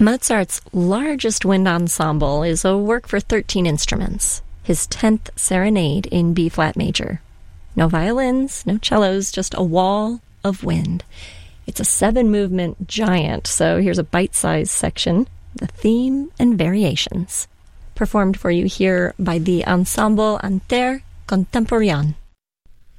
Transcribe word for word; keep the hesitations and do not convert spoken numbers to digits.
Mozart's largest wind ensemble is a work for thirteen instruments, his tenth Serenade in B-flat major. No violins, no cellos, just a wall of wind. It's a seven-movement giant, so here's a bite-sized section, the theme and variations, performed for you here by the Ensemble Inter Contemporain.